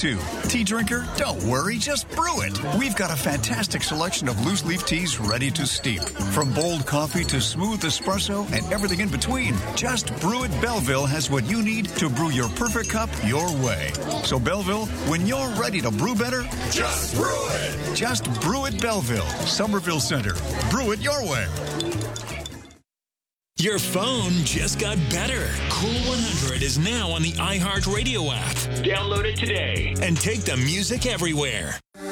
too. Tea drinker? Don't worry, just brew it. We've got a fantastic selection of loose leaf teas ready to steep. From bold coffee to smooth espresso and everything in between, Just Brew It Belleville has what you need to brew your perfect cup your way. So Belleville, when you're ready to brew better, Just brew it! Just Brew It Belleville, Somerville Center. Brew it your way. Your phone just got better. Cool 100 is now on the iHeartRadio app. Download it today and take the music everywhere.